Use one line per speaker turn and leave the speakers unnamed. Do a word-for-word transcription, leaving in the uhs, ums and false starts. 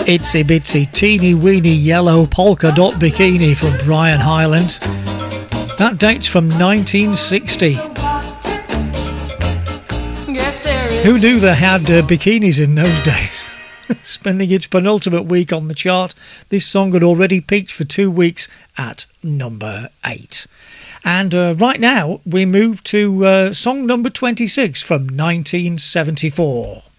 Itsy Bitsy Teeny Weeny Yellow Polka Dot Bikini from Brian Hyland. That dates from nineteen sixty. Who knew they had uh, bikinis in those days? Spending its penultimate week on the chart, this song had already peaked for two weeks at number eight. And uh, right now we move to uh, song number twenty-six from nineteen seventy-four.